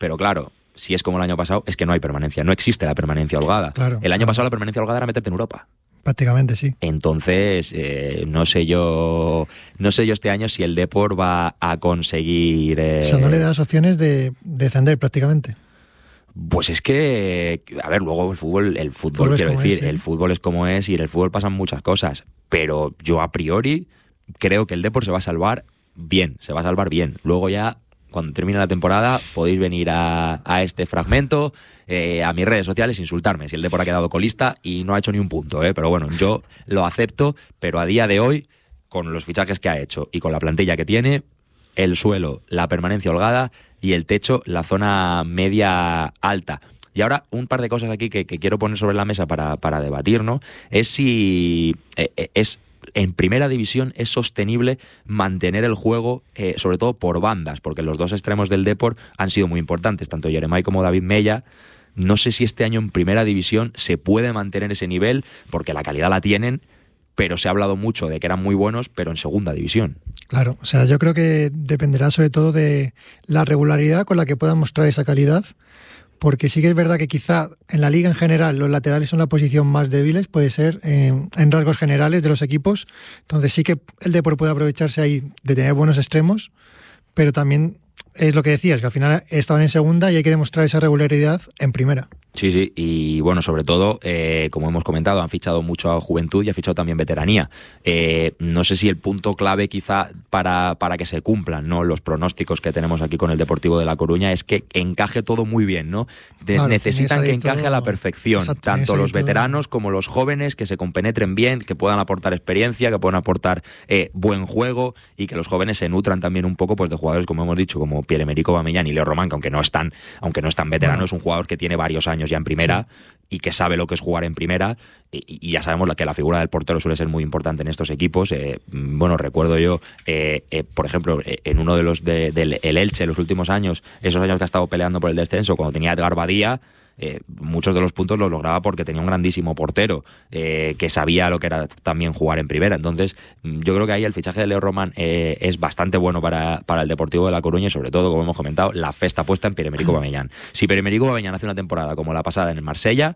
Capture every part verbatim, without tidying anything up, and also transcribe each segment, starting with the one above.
pero claro, si es como el año pasado, es que no hay permanencia, no existe la permanencia holgada. Claro, el año claro. pasado la permanencia holgada era meterte en Europa. Prácticamente, sí. Entonces, eh, no sé yo no sé yo este año si el Depor va a conseguir... Eh, O sea, no le das opciones de descender prácticamente. Pues es que, a ver, luego el fútbol, el fútbol, Fútbol es quiero como decir, es, ¿eh? el fútbol es como es y en el fútbol pasan muchas cosas, pero yo a priori creo que el Depor se va a salvar bien, se va a salvar bien. Luego ya, cuando termine la temporada, podéis venir a, a este fragmento, eh, a mis redes sociales, insultarme si el Depor ha quedado colista y no ha hecho ni un punto, ¿eh? Pero bueno, yo lo acepto, pero a día de hoy, con los fichajes que ha hecho y con la plantilla que tiene, el suelo, la permanencia holgada y el techo, la zona media alta. Y ahora un par de cosas aquí que, que quiero poner sobre la mesa para, para debatir, ¿no? Es si eh, es en primera división es sostenible mantener el juego, eh, sobre todo por bandas, porque los dos extremos del Depor han sido muy importantes, tanto Jeremai como David Mella. No sé si este año en primera división se puede mantener ese nivel, porque la calidad la tienen, pero se ha hablado mucho de que eran muy buenos, pero en segunda división. Claro, o sea, yo creo que dependerá sobre todo de la regularidad con la que puedan mostrar esa calidad, porque sí que es verdad que quizá en la liga en general los laterales son la posición más débiles, puede ser en, en rasgos generales de los equipos, entonces sí que el Depor puede aprovecharse ahí de tener buenos extremos, pero también es lo que decías, que al final estaban en segunda y hay que demostrar esa regularidad en primera. Sí, sí, y bueno, sobre todo, eh, como hemos comentado, han fichado mucho a juventud y ha fichado también veteranía. Eh, no sé si el punto clave quizá para, para que se cumplan, ¿no?, los pronósticos que tenemos aquí con el Deportivo de La Coruña es que encaje todo muy bien, ¿no? De, claro, necesitan que encaje todo, a la perfección, exacto, tanto los todo. veteranos como los jóvenes, que se compenetren bien, que puedan aportar experiencia, que puedan aportar eh, buen juego y que los jóvenes se nutran también un poco pues de jugadores, como hemos dicho, como Pierre-Emerick Aubameyang y Leo Román, que aunque no están, aunque no están veteranos, bueno, es un jugador que tiene varios años ya en primera, sí, y que sabe lo que es jugar en primera, y, y ya sabemos que la figura del portero suele ser muy importante en estos equipos. Eh, bueno, recuerdo yo, eh, eh, por ejemplo, en uno de los de, del el Elche, los últimos años, esos años que ha estado peleando por el descenso, cuando tenía a Edgar Badía, Eh, muchos de los puntos los lograba porque tenía un grandísimo portero eh, que sabía lo que era también jugar en primera. Entonces yo creo que ahí el fichaje de Leo Román eh, es bastante bueno para, para el Deportivo de La Coruña, y sobre todo, como hemos comentado, la fe está puesta en Pierre-Emerick Aubameyang. Si Pierre-Emerick Aubameyang hace una temporada como la pasada en el Marsella,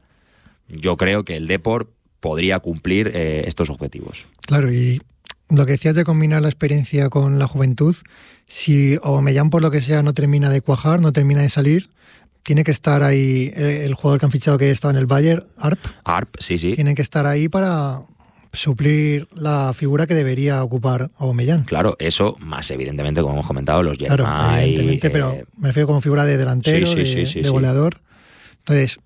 yo creo que el Depor podría cumplir eh, estos objetivos. Claro, y lo que decías de combinar la experiencia con la juventud, si Aubameyang por lo que sea no termina de cuajar, no termina de salir, tiene que estar ahí el jugador que han fichado que estaba en el Bayern, Arp. Arp, sí, sí. Tiene que estar ahí para suplir la figura que debería ocupar Aubameyang. Claro, eso más evidentemente, como hemos comentado, los Jeremai. Claro, evidentemente, eh, pero me refiero como figura de delantero, sí, sí, de, sí, sí, de goleador. Sí. Entonces,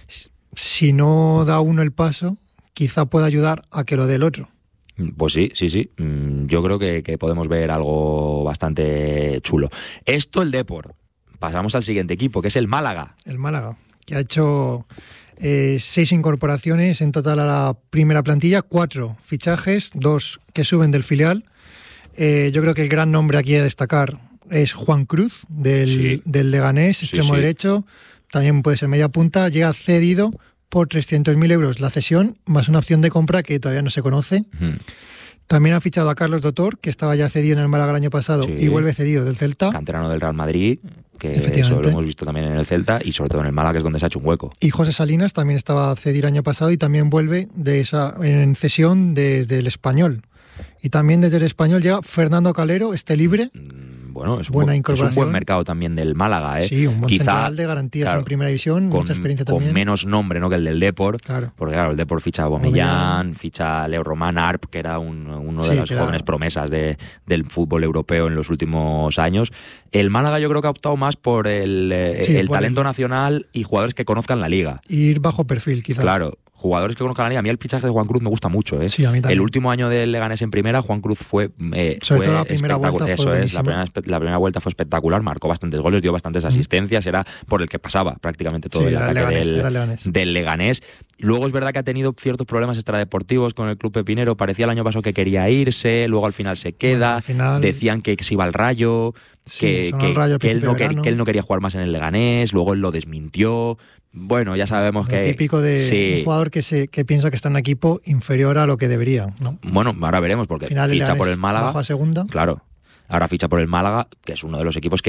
si no da uno el paso, quizá pueda ayudar a que lo dé el otro. Pues sí, sí, sí. Yo creo que, que podemos ver algo bastante chulo. Esto el Depor. Pasamos al siguiente equipo, que es el Málaga. El Málaga, que ha hecho eh, seis incorporaciones en total a la primera plantilla, cuatro fichajes, dos que suben del filial. Eh, yo creo que el gran nombre aquí a destacar es Juan Cruz, del, sí. del Leganés, extremo sí, sí. derecho. También puede ser media punta. Llega cedido por trescientos mil euros la cesión, más una opción de compra que todavía no se conoce. Uh-huh. También ha fichado a Carlos Dotor, que estaba ya cedido en el Málaga el año pasado, sí. y vuelve cedido del Celta. Canterano del Real Madrid, que eso lo hemos visto también en el Celta, y sobre todo en el Málaga, que es donde se ha hecho un hueco. Y José Salinas también estaba cedido el año pasado y también vuelve de esa en cesión desde el Español. Y también desde el Español llega Fernando Calero, este libre. Bueno, es un, Buena bu- incorporación. es un buen mercado también del Málaga, ¿eh? Sí, un buen Quizá, central de garantías claro, en primera división, con, mucha experiencia también. Con menos nombre, ¿no?, que el del Depor, claro. porque claro, el Depor ficha a Aubameyang, ficha a Leo Román, Arp, que era un, uno de sí, las jóvenes era... promesas de, del fútbol europeo en los últimos años. El Málaga yo creo que ha optado más por el, sí, el por talento el... nacional y jugadores que conozcan la liga. Ir bajo perfil, quizás. Claro. Jugadores que conozcan la liga. A mí el fichaje de Juan Cruz me gusta mucho, ¿eh? Sí, a mí también. El último año del Leganés en primera, Juan Cruz fue eh, sobre fue todo la primera vuelta Eso fue es, la primera, la primera vuelta fue espectacular, marcó bastantes goles, dio bastantes mm. asistencias, era por el que pasaba prácticamente todo sí, el ataque Leganés, del, Leganés. del Leganés. Luego es verdad que ha tenido ciertos problemas extradeportivos con el club pepinero, parecía el año pasado que quería irse, luego al final se queda, bueno, al final... decían que se iba al Rayo, que, sí, que, Rayo que, él no quer, que él no quería jugar más en el Leganés, luego él lo desmintió. Bueno, ya sabemos lo que... típico de sí. un jugador que se que piensa que está en un equipo inferior a lo que debería, ¿no? Bueno, ahora veremos, porque final, ficha por el Málaga. Bajo a segunda. Claro, ahora ficha por el Málaga, que es uno de los equipos que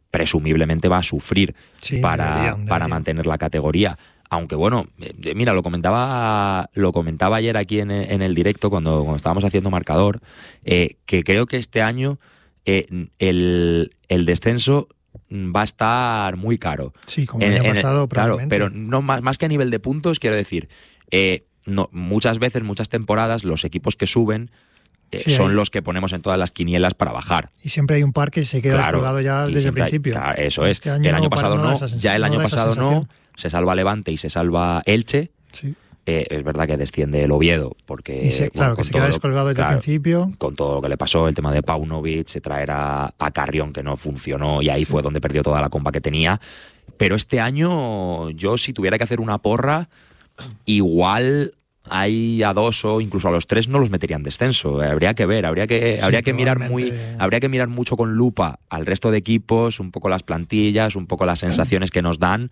presumiblemente va a sufrir sí, para, debería, debería. para mantener la categoría. Aunque bueno, eh, mira, lo comentaba lo comentaba ayer aquí en, en el directo cuando, cuando estábamos haciendo marcador, eh, que creo que este año eh, el, el descenso va a estar muy caro. Sí, como el año pasado, Claro, probablemente. pero no más, más que a nivel de puntos, quiero decir, eh, no, muchas veces, muchas temporadas, los equipos que suben eh, sí, son hay. los que ponemos en todas las quinielas para bajar. Y siempre hay un par que se queda claro, colgado ya desde el principio. Hay, claro, eso es. Este año el año pasado no, no ya el no año pasado no. Se salva Levante y se salva Elche. Sí. Eh, es verdad que desciende el Oviedo, porque y se, claro, bueno, que se queda descolgado desde claro, el principio. Con todo lo que le pasó, el tema de Paunovic, se traer a, a Carrión, que no funcionó, y ahí sí. fue donde perdió toda la compa que tenía. Pero este año, yo si tuviera que hacer una porra, igual hay a dos o incluso a los tres no los metería en descenso. Habría que ver, habría que, sí, habría que mirar muy, habría que mirar mucho con lupa al resto de equipos, un poco las plantillas, un poco las sensaciones que nos dan,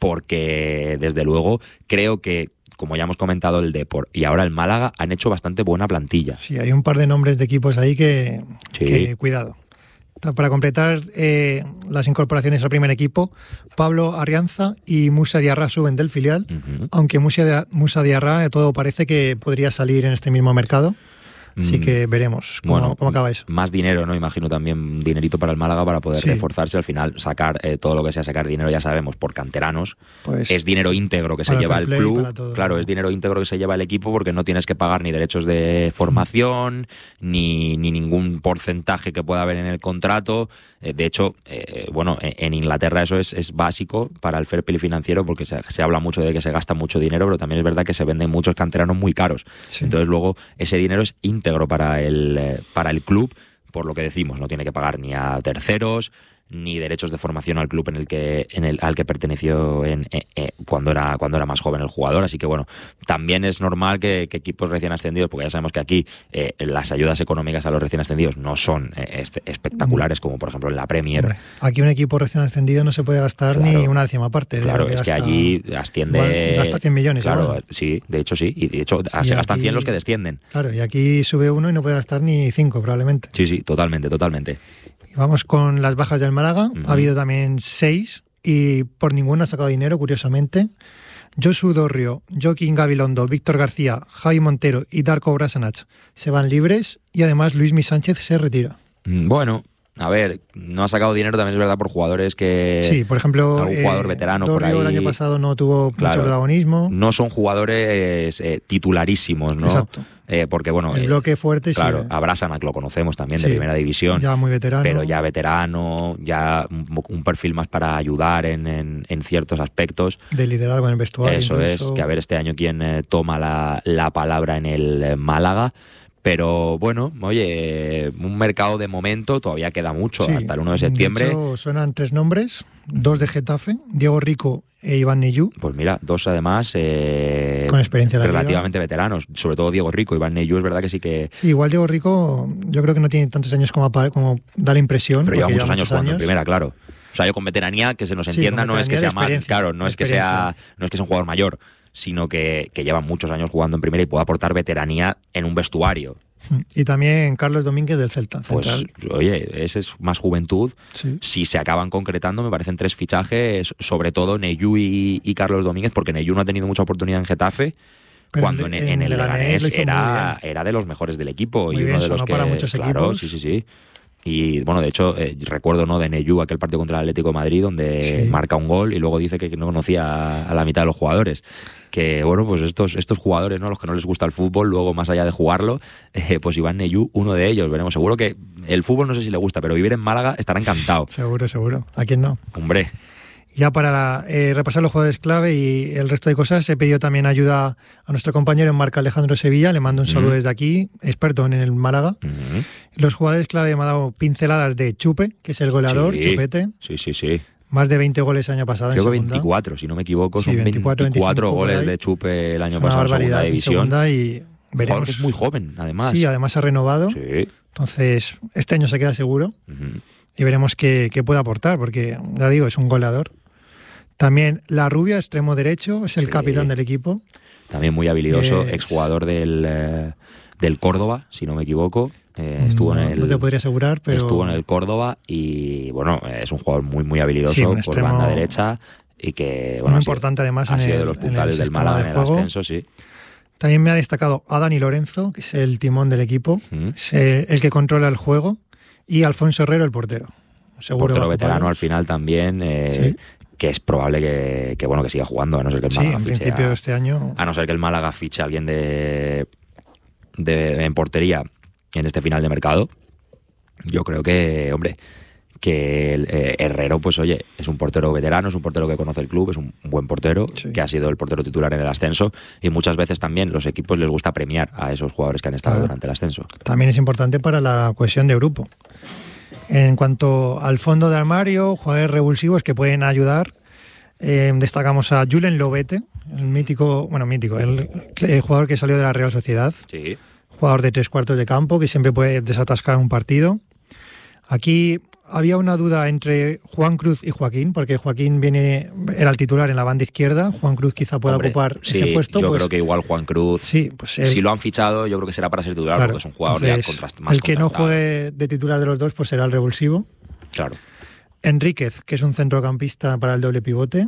porque desde luego creo que, como ya hemos comentado, el Depor y ahora el Málaga han hecho bastante buena plantilla. Sí, hay un par de nombres de equipos ahí que, sí. que cuidado. Para completar eh, las incorporaciones al primer equipo, Pablo Arrianza y Musa Diarra suben del filial, uh-huh. aunque Musa, Musa Diarra todo parece que podría salir en este mismo mercado. Así que veremos cómo, bueno, cómo acaba eso. Más dinero, ¿no? Imagino también dinerito para el Málaga para poder sí. reforzarse. Al final, sacar eh, todo lo que sea sacar dinero, ya sabemos, por canteranos. Pues es dinero íntegro que se lleva el club. Todo, claro, ¿no? Es dinero íntegro que se lleva el equipo porque no tienes que pagar ni derechos de formación, mm. ni, ni ningún porcentaje que pueda haber en el contrato. Eh, de hecho, eh, bueno, en Inglaterra eso es, es básico para el fair play financiero porque se, se habla mucho de que se gasta mucho dinero, pero también es verdad que se venden muchos canteranos muy caros. Sí. Entonces luego ese dinero es íntegro para el, eh, para el club, por lo que decimos, no tiene que pagar ni a terceros ni derechos de formación al club en el que en el al que perteneció en, eh, eh, cuando era cuando era más joven el jugador. Así que bueno, también es normal que, que equipos recién ascendidos, porque ya sabemos que aquí eh, las ayudas económicas a los recién ascendidos no son eh, espectaculares como por ejemplo en la Premier. Hombre, aquí un equipo recién ascendido no se puede gastar claro, ni una décima parte. Claro, de es que allí asciende... Igual, gasta cien millones. Claro, igual. Sí, de hecho sí. Y de hecho y se gastan aquí, cien los que descienden. Claro, y aquí sube uno y no puede gastar ni cinco probablemente. Sí, sí, totalmente, totalmente. Y vamos con las bajas del Málaga. Uh-huh. Ha habido también seis y por ninguno ha sacado dinero, curiosamente. Josu Dorrio, Joaquín Gabilondo, Víctor García, Javi Montero y Darko Brasanach se van libres y además Luismi Sánchez se retira. Bueno, a ver, no ha sacado dinero también es verdad por jugadores que... Sí, por ejemplo... Algún jugador eh, veterano Dorrio por ahí. El año pasado no tuvo claro, mucho protagonismo. No son jugadores eh, titularísimos, ¿no? Exacto. Eh, porque bueno, el bloque fuerte, claro, sí. a Brasanac lo conocemos también sí, de primera división, ya muy veterano, pero ya veterano, ya un, un perfil más para ayudar en, en, en ciertos aspectos. De liderazgo en el vestuario. Eso incluso. Es, que a ver este año quién eh, toma la, la palabra en el eh, Málaga. Pero bueno, oye, un mercado de momento, todavía queda mucho, sí, hasta el uno de septiembre. De hecho, suenan tres nombres, dos de Getafe, Diego Rico e Iván Neyú. Pues mira, dos además eh, con experiencia relativamente veteranos, sobre todo Diego Rico. Iván Neyú es verdad que sí que... Sí, igual Diego Rico yo creo que no tiene tantos años como, como da la impresión. Pero lleva muchos, lleva años muchos jugando años. en primera, claro. O sea, yo con veteranía, que se nos entienda, sí, no es que sea mal, claro, no es que sea, no es que sea un jugador mayor, sino que, que lleva muchos años jugando en primera y puede aportar veteranía en un vestuario. Y también Carlos Domínguez del Celta. Central. Pues oye, ese es más juventud. Sí. Si se acaban concretando, me parecen tres fichajes, sobre todo Neyú y, y Carlos Domínguez, porque Neyú no ha tenido mucha oportunidad en Getafe, pero cuando en, en, en el Leganés era, era de los mejores del equipo. Muy y bien, uno de los que, para muchos claro, equipos. sí, sí, sí. Y bueno, de hecho, eh, recuerdo no de Neyú aquel partido contra el Atlético de Madrid donde sí. marca un gol y luego dice que no conocía a la mitad de los jugadores. Que bueno, pues estos, estos jugadores, ¿no? Los que no les gusta el fútbol, luego más allá de jugarlo, eh, pues Iván Neyú, uno de ellos, veremos. Seguro que el fútbol no sé si le gusta, pero vivir en Málaga estará encantado. Seguro, seguro. ¿A quién no? Hombre. Ya para eh, repasar los jugadores clave y el resto de cosas, he pedido también ayuda a nuestro compañero en marca Alejandro Sevilla, le mando un saludo uh-huh. desde aquí, experto en el Málaga. Uh-huh. Los jugadores clave me han dado pinceladas de Chupe, que es el goleador, sí. Chupete. Sí, sí, sí. Más de veinte goles el año pasado. Creo en que segunda. veinticuatro, si no me equivoco, sí, son veinticuatro, veinticuatro goles de de Chupe el año es pasado en segunda división. En segunda y veremos. Que es muy joven, además. Sí, además ha renovado. Sí. Entonces, este año se queda seguro uh-huh. y veremos qué, qué puede aportar, porque, ya digo, es un goleador. También La Rubia, extremo derecho, es el sí. capitán del equipo. También muy habilidoso, es... exjugador del, eh, del Córdoba, si no me equivoco. Eh, estuvo no, en el, no te podría asegurar, pero... Estuvo en el Córdoba y, bueno, es un jugador muy, muy habilidoso sí, por extremo, banda derecha y que, bueno, muy ha sido, importante además ha en sido el, de los puntales en el del Málaga en el juego. ascenso, sí. También me ha destacado a Dani Lorenzo, que es el timón del equipo, ¿Mm? es el, el que controla el juego, y Alfonso Herrero, el portero. Seguro portero veterano palos. al final también, eh, sí. que es probable que, que, bueno, que siga jugando, a no ser que el Málaga sí, en fiche principio a, de este año... a no ser que el Málaga fiche a alguien de, de en portería en este final de mercado. Yo creo que, hombre, que el, eh, Herrero, pues oye, es un portero veterano, es un portero que conoce el club, es un buen portero, sí. que ha sido el portero titular en el ascenso, y muchas veces también los equipos les gusta premiar a esos jugadores que han estado claro. durante el ascenso. También es importante para la cohesión de grupo. En cuanto al fondo de armario, jugadores revulsivos que pueden ayudar, eh, destacamos a Julen Lobete, el mítico, bueno, mítico, el, el jugador que salió de la Real Sociedad, sí. jugador de tres cuartos de campo que siempre puede desatascar un partido. Aquí había una duda entre Juan Cruz y Joaquín, porque Joaquín viene era el titular en la banda izquierda, Juan Cruz quizá pueda Hombre, ocupar sí, ese puesto. Yo pues, creo que igual Juan Cruz, sí, pues él, si lo han fichado, yo creo que será para ser titular, claro, porque es un jugador entonces, ya contrast, más el que contrastado. no juegue de titular de los dos, pues será el revulsivo. Claro. Enríquez, que es un centrocampista para el doble pivote.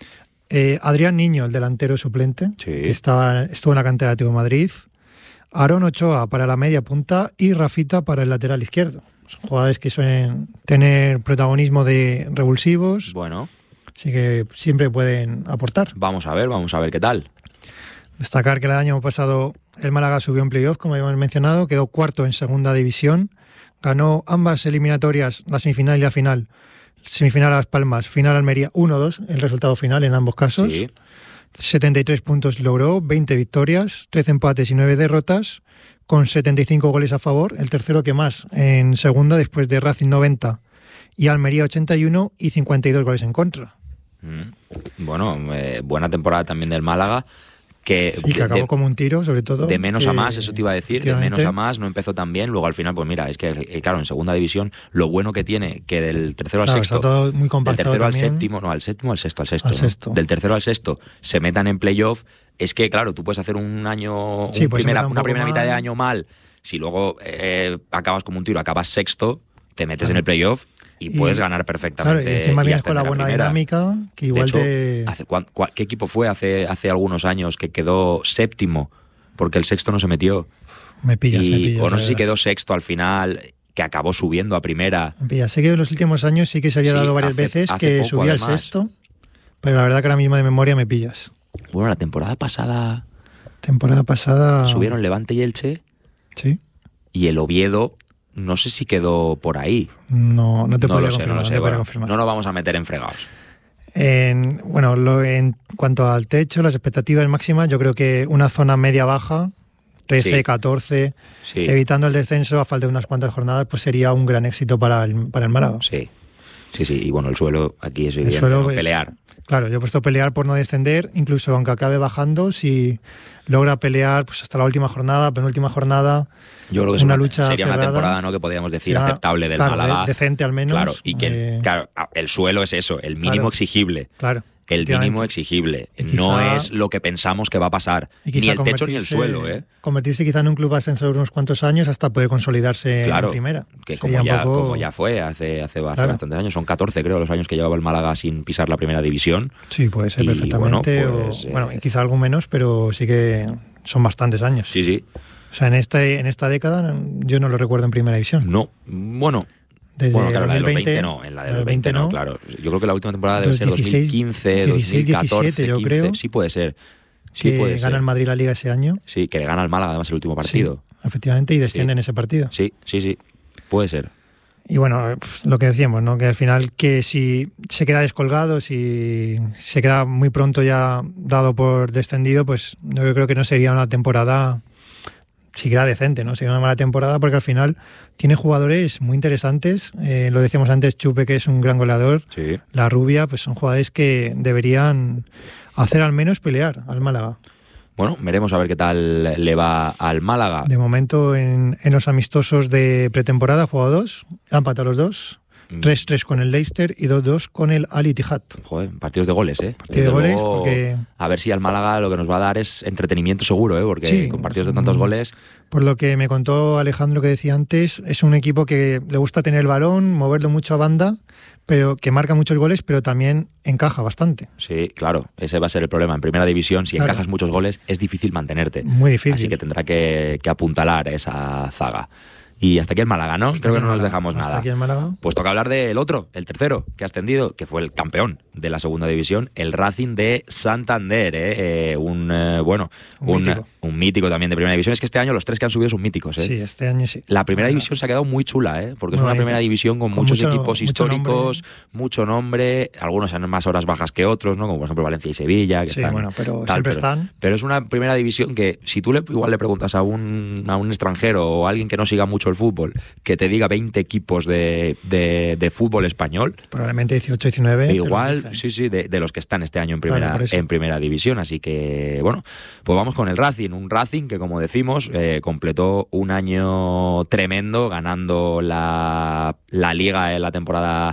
Eh, Adrián Niño, el delantero suplente, sí. que estaba, estuvo en la cantera de Atlético de Madrid. Aarón Ochoa para la media punta y Rafita para el lateral izquierdo. Son jugadores que suelen tener protagonismo de revulsivos. Bueno. Así que siempre pueden aportar. Vamos a ver, vamos a ver qué tal. Destacar que el año pasado el Málaga subió en playoff, como habíamos mencionado, quedó cuarto en segunda división, ganó ambas eliminatorias, la semifinal y la final. Semifinal a Las Palmas, final Almería uno dos, el resultado final en ambos casos. Sí. setenta y tres puntos logró, veinte victorias, trece empates y nueve derrotas, con setenta y cinco goles a favor, el tercero que más en segunda, después de Racing noventa y Almería ochenta y uno y cincuenta y dos goles en contra. Mm. Bueno, eh, buena temporada también del Málaga. Que y que de, acabó de, como un tiro, sobre todo. De menos que, a más, eso te iba a decir, de menos a más, no empezó tan bien. Luego al final, pues mira, es que, eh, claro, en segunda división, lo bueno que tiene, que del tercero al claro, sexto, está todo muy compactado del tercero también. al séptimo, no, al séptimo, al sexto, al sexto, al ¿no? sexto. Del tercero al sexto, se metan en playoff. Es que, claro, tú puedes hacer un año, sí, un primera, un una primera mal. mitad de año mal. Si luego eh, acabas como un tiro, acabas sexto, te metes claro. en el playoff. Y, y puedes ganar perfectamente. Claro, y encima vienes con la buena primera. dinámica, que igual de hecho, te... Hace, ¿cuál, cuál, ¿Qué equipo fue hace, hace algunos años que quedó séptimo? Porque el sexto no se metió. Me pillas, y, me pillas. O no sé si quedó sexto al final, que acabó subiendo a primera. Me pillas. Sé que en los últimos años sí que se había sí, dado varias hace, veces hace que poco, subía además. al sexto, pero la verdad que ahora mismo de memoria me pillas. Bueno, la temporada pasada... Temporada pasada... Subieron Levante y Elche. Sí. Y el Oviedo... No sé si quedó por ahí. No, no te no puedo lo sé, confirmar. No, lo sé. No, Bueno, confirmar. no nos vamos a meter en fregados. En, bueno, lo, en cuanto al techo, las expectativas máximas, yo creo que una zona media-baja, trece, sí. catorce, sí. evitando el descenso a falta de unas cuantas jornadas, pues sería un gran éxito para el, para el Málaga. Sí, sí, sí. Y bueno, el suelo aquí es evidente, el suelo, ¿no? pues, Pelear. Claro, yo he puesto pelear por no descender, incluso aunque acabe bajando, si logra pelear pues hasta la última jornada, penúltima jornada. Yo creo que es una, una lucha sería cerrada, una temporada, ¿no?, que podríamos decir será, aceptable del claro, Málaga. De, decente al menos. Claro, y que eh, claro, el suelo es eso, el mínimo claro, exigible. Claro. El mínimo exigible. Quizá, no es lo que pensamos que va a pasar. Ni el techo ni el suelo, ¿eh? Convertirse quizá en un club ascensor unos cuantos años hasta poder consolidarse claro, en primera. Que como ya, poco... como ya fue hace, hace, hace claro. bastantes años. Son catorce, creo, los años que llevaba el Málaga sin pisar la primera división. Sí, puede ser y, perfectamente. Bueno, pues, o, eh... bueno, quizá algo menos, pero sí que son bastantes años. Sí, sí. O sea, en, este, en esta década yo no lo recuerdo en primera división. No, bueno... Desde bueno, claro, la de los veinte, veinte no, en la de los veinte no, claro. Yo creo que la última temporada debe ser dieciséis, dos mil quince, dieciséis, dos mil catorce, diecisiete, yo quince, creo. Sí puede ser. Sí que puede gana ser. el Madrid la Liga ese año. Sí, que le gana al Málaga además el último partido. Sí, efectivamente, y desciende sí. en ese partido. Sí, sí, sí, puede ser. Y bueno, pues, lo que decíamos, ¿no? Que al final que si se queda descolgado, si se queda muy pronto ya dado por descendido, pues yo creo que no sería una temporada siquiera decente, ¿no? Sería una mala temporada porque al final tiene jugadores muy interesantes. Eh, lo decíamos antes, Chupe, que es un gran goleador. Sí. La Rubia, pues son jugadores que deberían hacer al menos pelear al Málaga. Bueno, veremos a ver qué tal le va al Málaga. De momento, en, en los amistosos de pretemporada, ha jugado dos, ha empatado los dos, tres tres con el Leicester y dos dos con el Al Ittihad. Joder, partidos de goles, ¿eh? Partidos de goles, luego, porque... A ver si al Málaga lo que nos va a dar es entretenimiento seguro, ¿eh? Porque sí, con partidos de tantos goles... Por lo que me contó Alejandro que decía antes, es un equipo que le gusta tener el balón, moverlo mucho a banda, pero que marca muchos goles, pero también encaja bastante. Sí, claro, ese va a ser el problema. En primera división, si claro. encajas muchos goles, es difícil mantenerte. Muy difícil. Así que tendrá que, que apuntalar esa zaga. Y hasta aquí el Málaga, ¿no? Hasta Creo que no nos Málaga. dejamos hasta nada. Aquí el Málaga. Pues toca hablar del otro, el tercero, que ha ascendido, que fue el campeón de la segunda división, el Racing de Santander, ¿eh? Eh, un, eh, bueno, un, un, mítico. un mítico también de primera división. Es que este año los tres que han subido son míticos, ¿eh? Sí, este año sí. La primera Claro. división se ha quedado muy chula, ¿eh? Porque Muy es una bonita. primera división con, Con muchos mucho- equipos mucho históricos, nombre. mucho nombre, algunos en más horas bajas que otros, ¿no? Como por ejemplo Valencia y Sevilla, que Sí, están bueno, pero tal, siempre pero- están. Pero es una primera división que si tú le, igual le preguntas a un, a un extranjero o a alguien que no siga mucho el fútbol, que te diga veinte equipos de, de, de fútbol español, Probablemente dieciocho diecinueve. e te lo igual, dicen. sí, sí, de, de los que están este año en Claro, primera, por eso. en primera división. Así que, bueno, pues vamos con el Racing. Un Racing que, como decimos, eh, completó un año tremendo ganando la, la Liga en la temporada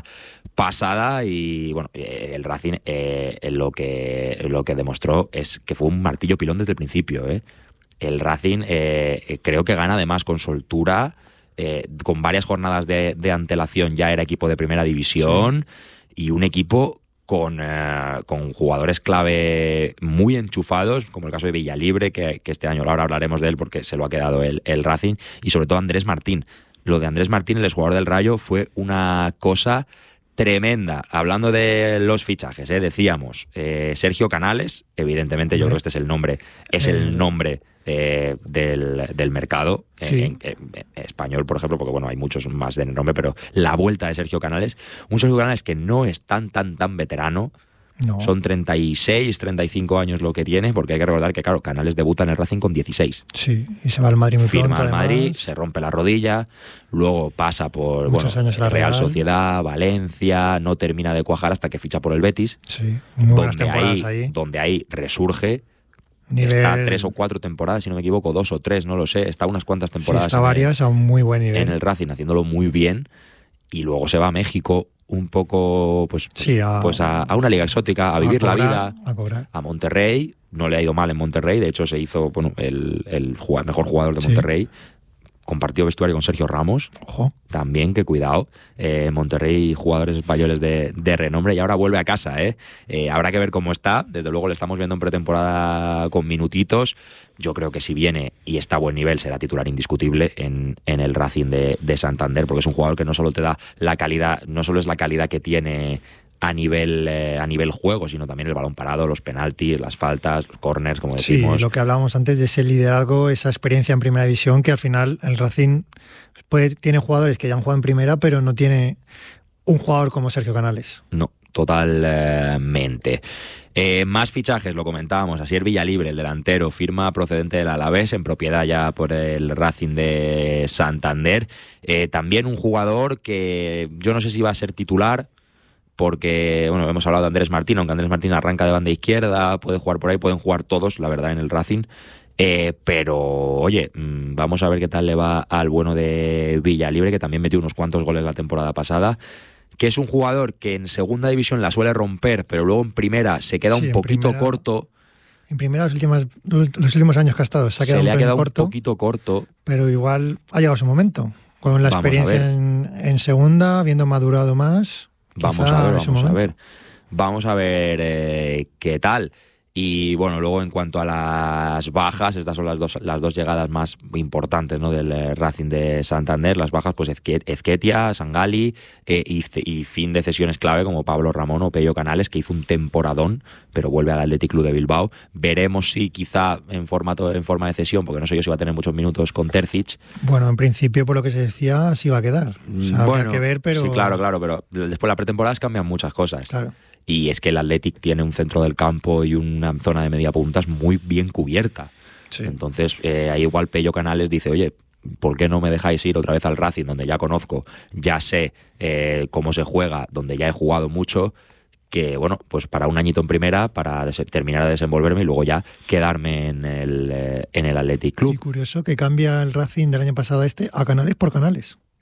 pasada y, bueno, eh, el Racing eh, lo, que, lo que demostró es que fue un martillo pilón desde el principio, ¿eh? El Racing eh, creo que gana además con soltura. Eh, con varias jornadas de, de antelación ya era equipo de primera división sí. Y un equipo con, eh, con jugadores clave muy enchufados, como el caso de Villalibre, que, que este año ahora hablaremos de él porque se lo ha quedado el, el Racing, y sobre todo Andrés Martín. Lo de Andrés Martín, el exjugador del Rayo, fue una cosa tremenda. Hablando de los fichajes, ¿eh? decíamos eh, Sergio Canales, evidentemente yo creo que este es el nombre, es el nombre Eh, del, del mercado sí. en, en, en español, por ejemplo, porque bueno, hay muchos más de nombre, pero la vuelta de Sergio Canales, un Sergio Canales que no es tan, tan, tan veterano, no. son treinta y seis, treinta y cinco años lo que tiene, porque hay que recordar que, claro, Canales debuta en el Racing con dieciséis. Sí, y se va al Madrid muy Firma pronto, al Madrid, además. se rompe la rodilla, luego pasa por Muchos bueno, años en la Real Real. Sociedad, Valencia, no termina de cuajar hasta que ficha por el Betis, Sí, muy buenas donde temporadas ahí, ahí. donde ahí resurge. Nivel... Está tres o cuatro temporadas, si no me equivoco, dos o tres, no lo sé. Está unas cuantas temporadas Sí, está en, varias el, a un muy buen nivel. en el Racing, haciéndolo muy bien. Y luego se va a México un poco pues, sí, a, pues a, a una liga exótica, a vivir a cobrar, la vida, a cobrar. a Monterrey. No le ha ido mal en Monterrey, de hecho se hizo bueno, el, el jugador, mejor jugador de Sí. Monterrey. Compartió vestuario con Sergio Ramos. Ojo. También, que cuidado. Eh, Monterrey, jugadores españoles de, de renombre, y ahora vuelve a casa, ¿eh? ¿eh? Habrá que ver cómo está. Desde luego le estamos viendo en pretemporada con minutitos. Yo creo que si viene y está a buen nivel, será titular indiscutible en, en el Racing de, de Santander, porque es un jugador que no solo te da la calidad, no solo es la calidad que tiene a nivel eh, a nivel juego, sino también el balón parado, los penaltis, las faltas, los corners, como decimos. Sí, lo que hablábamos antes de ese liderazgo, esa experiencia en primera división, que al final el Racing puede, tiene jugadores que ya han jugado en primera, pero no tiene un jugador como Sergio Canales. No, totalmente. Eh, más fichajes, lo comentábamos. Asier Villalibre, el delantero, firma procedente del Alavés, en propiedad ya por el Racing de Santander. Eh, también un jugador que yo no sé si va a ser titular, porque, bueno, hemos hablado de Andrés Martín, aunque Andrés Martín arranca de banda izquierda, puede jugar por ahí, pueden jugar todos, la verdad, en el Racing. Eh, pero, oye, mmm, vamos a ver qué tal le va al bueno de Villalibre, que también metió unos cuantos goles la temporada pasada, que es un jugador que en segunda división la suele romper, pero luego en primera se queda Sí, un en poquito primera, corto. En primera, los últimos, los últimos años que ha estado, se ha quedado, se le ha un, quedado corto, un poquito corto. pero igual ha llegado su momento. Con la Vamos a experiencia en, en segunda, habiendo madurado más. Vamos a ver, vamos a ver. Vamos a ver eh, qué tal. Y bueno, luego en cuanto a las bajas, estas son las dos las dos llegadas más importantes, ¿no?, del eh, Racing de Santander. Las bajas, pues Ezquetia, Sangali eh, y, y fin de cesiones clave como Pablo Ramón o Pello Canales, que hizo un temporadón, pero vuelve al Athletic Club de Bilbao. Veremos si quizá en formato en forma de cesión, porque no sé yo si va a tener muchos minutos con Terzic. Bueno, en principio, por lo que se decía, sí va a quedar. O sea, bueno, habrá que ver, pero... Sí, claro, claro, pero después de la pretemporada cambian muchas cosas. Claro. Y es que el Athletic tiene un centro del campo y una zona de media puntas muy bien cubierta. Sí. Entonces, eh, ahí igual Pello Canales dice, oye, ¿por qué no me dejáis ir otra vez al Racing, donde ya conozco, ya sé eh, cómo se juega, donde ya he jugado mucho, que bueno, pues para un añito en primera, para des- terminar de desenvolverme y luego ya quedarme en el, eh, en el Athletic Club. Y curioso que cambia el Racing del año pasado a este a Canales por Canales.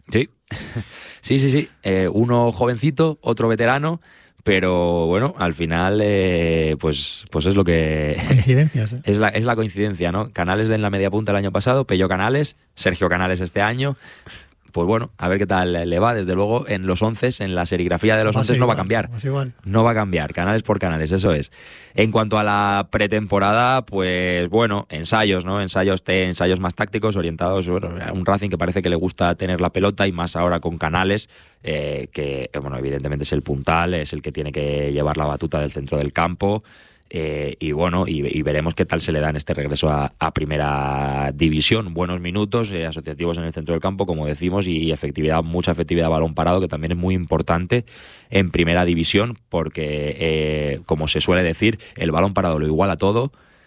Sí, sí, sí, sí. Eh, uno jovencito, otro veterano, pero bueno, al final, eh, pues, pues es lo que... Coincidencias, ¿eh? es, la, es la coincidencia, ¿no? Canales en la media punta el año pasado, Pello Canales, Sergio Canales este año. Pues bueno, a ver qué tal le va. Desde luego, en los once, en la serigrafía de los once no va a cambiar. Igual. No va a cambiar, canales por canales, eso es. En cuanto a la pretemporada, pues bueno, ensayos, ¿no? Ensayos T, ensayos más tácticos, orientados bueno, a un Racing que parece que le gusta tener la pelota y más ahora con Canales, eh, que, bueno, evidentemente es el puntal, es el que tiene que llevar la batuta del centro del campo. Eh, y bueno, y, y veremos qué tal se le da en este regreso a, a primera división. Buenos minutos eh, asociativos en el centro del campo, como decimos, y efectividad, mucha efectividad a balón parado, que también es muy importante en primera división, porque eh, como se suele decir, el balón parado lo iguala todo.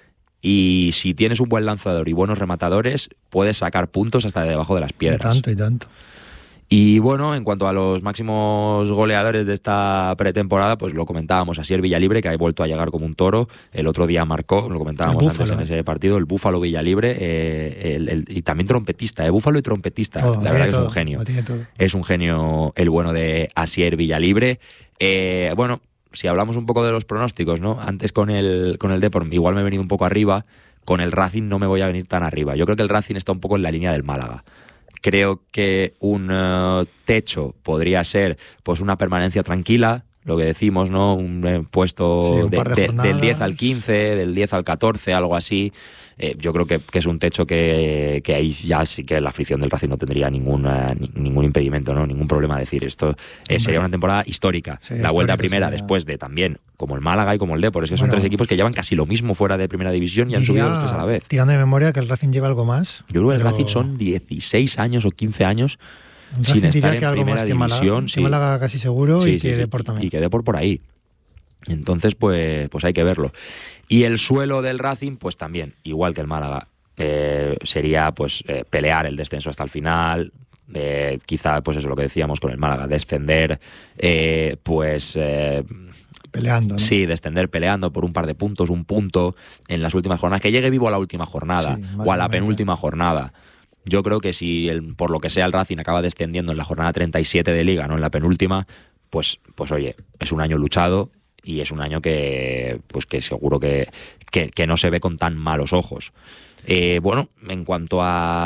Y si tienes un buen lanzador y buenos rematadores, puedes sacar puntos hasta de debajo de las piedras. Y tanto, y tanto. Y bueno, en cuanto a los máximos goleadores de esta pretemporada, pues lo comentábamos, Asier Villalibre, que ha vuelto a llegar como un toro, el otro día marcó, lo comentábamos Búfalo, antes en ese partido, el Búfalo Villalibre, eh, el, el, y también trompetista, eh, Búfalo y trompetista, todo, la verdad que todo, es un genio, todo. es un genio el bueno de Asier Villalibre. Eh, bueno, si hablamos un poco de los pronósticos, ¿no? Antes con el, con el Depor, igual me he venido un poco arriba, con el Racing no me voy a venir tan arriba, yo creo que el Racing está un poco en la línea del Málaga. Creo que un uh, techo podría ser pues una permanencia tranquila, lo que decimos, ¿no? Un eh, puesto sí, un de, de de, del diez al quince, del diez al catorce, algo así. Eh, yo creo que, que es un techo que, que ahí ya sí que la afición del Racing no tendría ningún, uh, ni, ningún impedimento, ¿no? Ningún problema a decir. Esto eh, sería una temporada histórica. Sí, la vuelta a primera, sería... después de también, como el Málaga y como el Depor. Es que bueno, son tres equipos que llevan casi lo mismo fuera de primera división y han subido los tres a la vez. Tirando de memoria que el Racing lleva algo más. Yo creo que pero... el Racing son dieciséis años o quince años sin Racing estar en que algo primera más que división. Málaga, sí. que Málaga casi seguro sí, y sí, que sí, Depor también. Y que Depor por ahí. Entonces, pues, pues hay que verlo. Y el suelo del Racing, pues también, igual que el Málaga, eh, sería pues eh, pelear el descenso hasta el final. Eh, quizá, pues eso es lo que decíamos con el Málaga, descender, eh, pues... Eh, peleando, ¿no? Sí, descender peleando por un par de puntos, un punto en las últimas jornadas, que llegue vivo a la última jornada, sí, o a la penúltima jornada. Yo creo que si el, por lo que sea el Racing acaba descendiendo en la jornada treinta y siete de Liga, no en la penúltima, pues, pues oye, es un año luchado y es un año que, pues que seguro que, que, que no se ve con tan malos ojos. Eh, bueno, en cuanto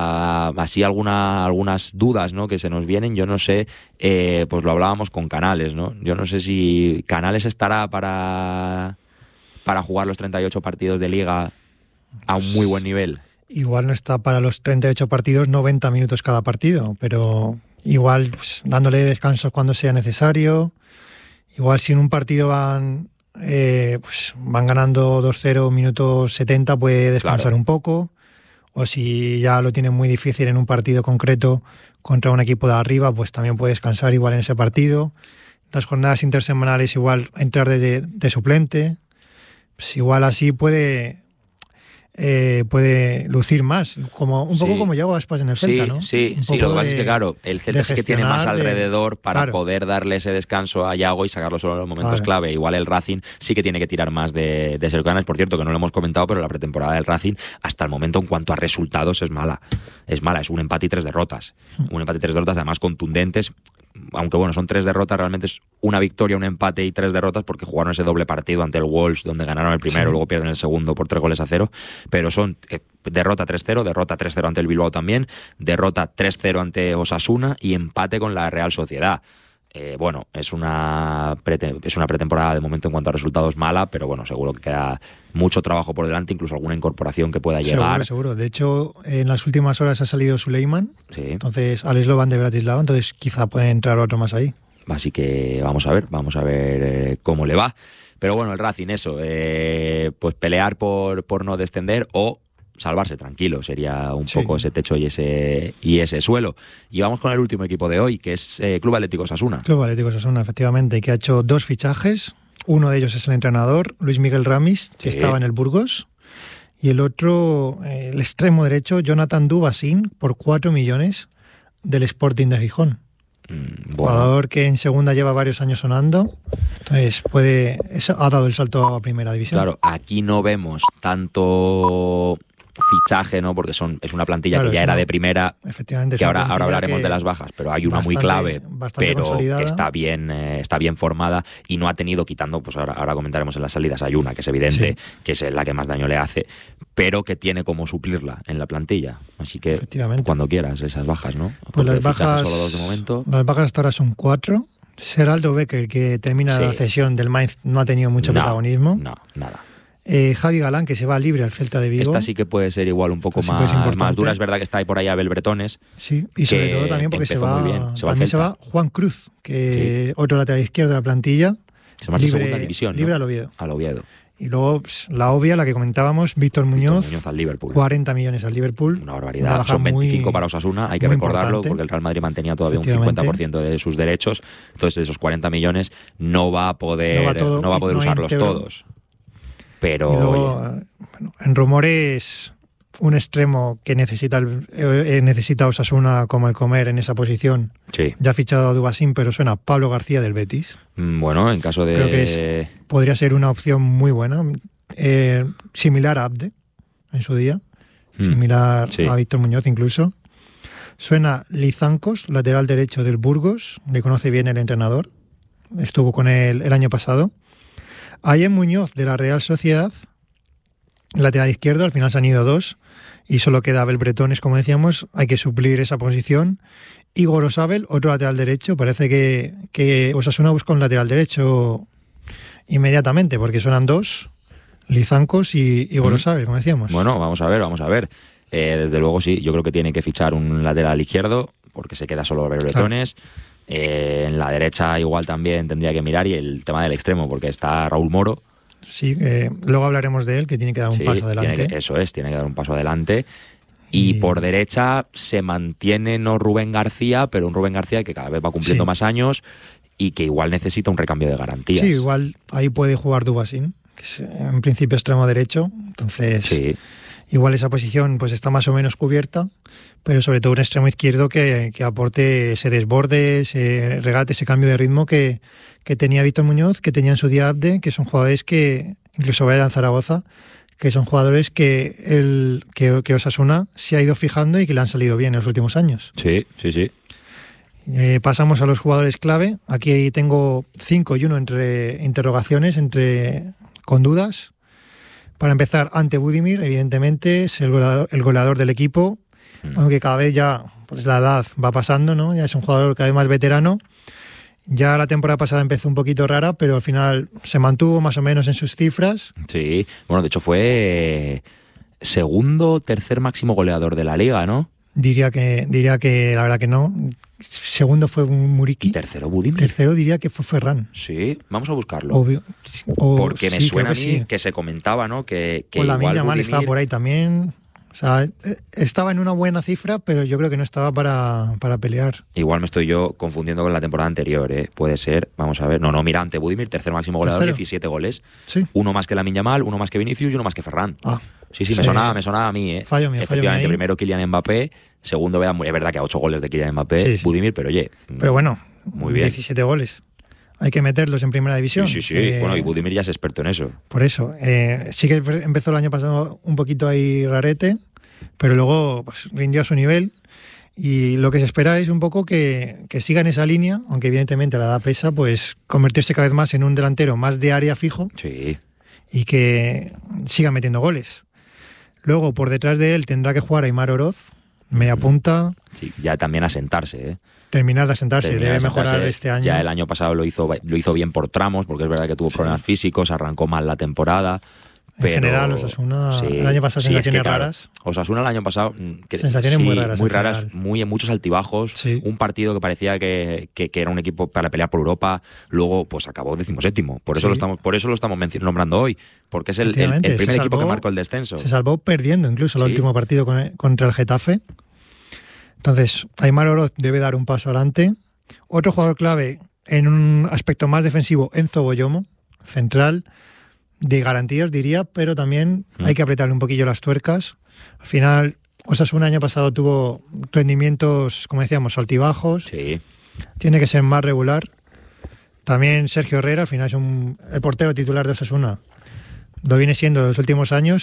a así alguna, algunas dudas, ¿no?, que se nos vienen, yo no sé, eh, pues lo hablábamos con Canales, ¿no? Yo no sé si Canales estará para, para jugar los treinta y ocho partidos de Liga a un muy buen nivel. Igual no está para los treinta y ocho partidos, noventa minutos cada partido, pero igual pues, dándole descansos cuando sea necesario. Igual si en un partido van... Eh, pues van ganando dos cero, minutos setenta, puede descansar claro. un poco, o si ya lo tienen muy difícil en un partido concreto contra un equipo de arriba, pues también puede descansar igual en ese partido. Las jornadas intersemanales igual entrar de, de suplente, pues igual así puede eh, puede lucir más, como un poco sí. como Yago Aspas en el Celta, sí, ¿no? Sí, sí, lo que pasa es que claro, el Celta sí que tiene más alrededor de, para claro. poder darle ese descanso a Yago y sacarlo solo en los momentos claro. clave. Igual el Racing sí que tiene que tirar más de, de Sergio Canales. Por cierto, que no lo hemos comentado, pero la pretemporada del Racing hasta el momento en cuanto a resultados es mala. Es mala, es un empate y tres derrotas. Un empate y tres derrotas además contundentes. Aunque bueno, son tres derrotas, realmente es una victoria, un empate y tres derrotas porque jugaron ese doble partido ante el Wolves donde ganaron el primero, sí. luego pierden el segundo por tres goles a cero, pero son eh, derrota tres cero, derrota tres cero ante el Bilbao también, derrota tres cero ante Osasuna y empate con la Real Sociedad. Eh, bueno, es una, prete- es una pretemporada de momento en cuanto a resultados mala, pero bueno, seguro que queda mucho trabajo por delante, incluso alguna incorporación que pueda llegar. Seguro, seguro. De hecho, en las últimas horas ha salido Suleiman, sí. entonces Alex Loban de Bratislava, entonces quizá puede entrar otro más ahí. Así que vamos a ver, vamos a ver eh, cómo le va. Pero bueno, el Racing, eso, eh, pues pelear por, por no descender o salvarse tranquilo, sería un sí. poco ese techo y ese y ese suelo. Y vamos con el último equipo de hoy, que es eh, Club Atlético Osasuna. Club Atlético Osasuna, efectivamente, que ha hecho dos fichajes. Uno de ellos es el entrenador, Luis Miguel Ramis, que sí. estaba en el Burgos. Y el otro, eh, el extremo derecho, Jonathan Dubasín, por cuatro millones, del Sporting de Gijón. Mm, bueno. Jugador que en segunda lleva varios años sonando, entonces puede, eso ha dado el salto a primera división. Claro, aquí no vemos tanto... fichaje, ¿no? Porque son es una plantilla Claro, que ya es era una- de primera, Efectivamente. es que una ahora, ahora plantilla hablaremos que de las bajas, pero hay una muy bastante- clave, bastante pero consolidada. que está bien, eh, está bien formada y no ha tenido, quitando, pues ahora, ahora comentaremos en las salidas, hay una que es evidente, Sí. que es la que más daño le hace, pero que tiene como suplirla en la plantilla. Así que Efectivamente. cuando quieras, esas bajas, ¿no? Pues Porque las fichajes bajas, solo dos de momento. las bajas hasta ahora son cuatro. Seraldo Becker, que termina Sí. la cesión del Mainz, no ha tenido mucho No, protagonismo. No, nada. Eh, Javi Galán, que se va libre al Celta de Vigo. Esta sí que puede ser igual un poco Esta sí puede ser más, importante. más dura. Es verdad que está ahí por ahí Abel Bretones. Sí, y sobre que todo también porque se empezó va, muy bien, se va al también se Celta. va Juan Cruz, que otro lateral izquierdo de la plantilla. Se marcha a libre, segunda división, ¿no? libre al Oviedo. Al Oviedo. Y luego pues, la obvia, la que comentábamos, Víctor Muñoz, Muñoz al Liverpool. cuarenta millones al Liverpool. Una Una barbaridad. baja Son veinticinco muy- para Osasuna, hay que muy recordarlo, importante. porque el Real Madrid mantenía todavía un Efectivamente. cincuenta por ciento de sus derechos. Entonces, de esos cuarenta millones no va a poder, No va todo- no va a poder no usarlos íntegro. todos. Pero Y luego, oye, eh, bueno, en rumores, un extremo que necesita el- eh, necesita Osasuna como el comer en esa posición. sí. Ya ha fichado a Dubasín, pero suena Pablo García del Betis. Mm, Bueno, en caso de... Creo que Podría ser una opción muy buena, eh, similar a Abde en su día, Mm, similar sí. a Víctor Muñoz incluso. Suena Lizancos, lateral derecho del Burgos, le conoce bien el entrenador, estuvo con él el año pasado. Ayen Muñoz de la Real Sociedad, lateral izquierdo, al final se han ido dos y solo queda Abel Bretones, como decíamos, hay que suplir esa posición. Igor Osabel, otro lateral derecho, parece que, que Osasuna busca un lateral derecho inmediatamente, porque suenan dos, Lizancos y Igor Mm. Osabel, como decíamos. Bueno, vamos a ver, vamos a ver. Eh, desde luego sí, yo creo que tiene que fichar un lateral izquierdo, porque se queda solo Abel Bretones. Eh, en la derecha igual también tendría que mirar, y el tema del extremo, porque está Raúl Moro. Sí, eh, luego hablaremos de él, que tiene que dar un Sí, paso tiene adelante. que- eso es, tiene que dar un paso adelante. Y, Y- por derecha se mantiene no Rubén García, pero un Rubén García que cada vez va cumpliendo Sí. más años y que igual necesita un recambio de garantías. Sí, igual ahí puede jugar Dubasín, que es en principio extremo derecho, entonces Sí, igual esa posición pues está más o menos cubierta, pero sobre todo un extremo izquierdo que, que aporte ese desborde, ese regate, ese cambio de ritmo que, que tenía Víctor Muñoz, que tenía en su día Abde, que son jugadores que, incluso Brian Zaragoza, que son jugadores que, el, que, que Osasuna se ha ido fijando y que le han salido bien en los últimos años. sí, sí, sí. Eh, pasamos a los jugadores clave. Aquí tengo cinco y uno entre interrogaciones, entre con dudas. Para empezar, ante Budimir, evidentemente, es el goleador, el goleador del equipo, Mm. aunque cada vez ya pues la edad va pasando, ¿no? Ya es un jugador cada vez más veterano. Ya la temporada pasada empezó un poquito rara, pero al final se mantuvo más o menos en sus cifras. Sí, bueno, de hecho fue eh, segundo, tercer máximo goleador de la liga, ¿no? Diría que, diría que la verdad que no. Segundo fue un Y Muriqui. tercero Budimir. Tercero diría que fue Ferran. Sí, vamos a buscarlo. Obvio. O- Porque me sí, suena a creo mí que sí. que se comentaba, ¿no? Que, que Pues la igual Yamal Budimir- estaba por ahí también. O sea, eh, estaba en una buena cifra, pero yo creo que no estaba para, para pelear. Igual me estoy yo confundiendo con la temporada anterior, ¿eh? Puede ser, vamos a ver. No, no, mira, ante Budimir, tercer máximo goleador, Tercero. diecisiete goles. Sí. Uno más que Lamine Yamal, uno más que Vinicius y uno más que Ferran. Ah, Sí, sí, sí. me sonaba, me sonaba a mí, ¿eh? Fallo mío, fallo Efectivamente, mío ahí. primero Kylian Mbappé, segundo, vean, es verdad que a ocho goles de Kylian Mbappé, Sí, sí. Budimir, pero oye. pero bueno, Muy bien. diecisiete goles. Hay que meterlos en primera división. Sí, sí, sí. Eh, Bueno, y Budimir ya es experto en eso. Por eso. eh, sí que empezó el año pasado un poquito ahí rarete, pero luego pues, rindió a su nivel. Y lo que se espera es un poco que, que siga en esa línea, aunque evidentemente la edad pesa, pues convertirse cada vez más en un delantero más de área fijo Sí. y que siga metiendo goles. Luego, por detrás de él, tendrá que jugar Aimar Oroz, media punta, Sí, ya también a sentarse, ¿eh? terminar de asentarse, Terminar debe de mejorar sentarse. este año. Ya el año pasado lo hizo, lo hizo bien por tramos, porque es verdad que tuvo Sí. problemas físicos, arrancó mal la temporada. En Pero, general, Osasuna, sí, el año pasado sí, es que, sensaciones claro, raras. Osasuna el año pasado... mm, que- Sensaciones sí, muy raras, Muy en raras, general. muy en muchos altibajos. Sí. Un partido que parecía que, que, que era un equipo para pelear por Europa. Luego, pues acabó decimoséptimo. Por eso Sí. lo estamos, por eso lo estamos menci- nombrando hoy. Porque es el, el- el Efectivamente, primer se equipo que salvó- marcó el descenso. Se salvó perdiendo incluso el Sí. último partido con el- contra el Getafe. Entonces, Aimar Oroz debe dar un paso adelante. Otro jugador clave en un aspecto más defensivo, Enzo Boyomo, central de garantías, diría, pero también Mm. hay que apretarle un poquillo las tuercas. Al final, Osasuna el año pasado tuvo rendimientos, como decíamos, altibajos. Sí. Tiene que ser más regular. También Sergio Herrera, al final es un, el portero titular de Osasuna. Lo viene siendo en los últimos años.